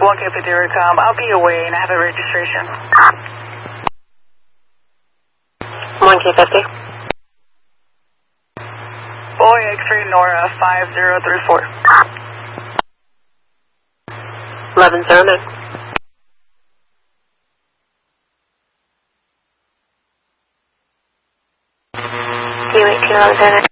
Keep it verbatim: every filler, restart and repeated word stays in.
one K fifty recom. I'll be away and I have a registration. one K fifty. Boy X-ray Nora five zero three four. eleven zero nine. Two eighteen eleven zero nine.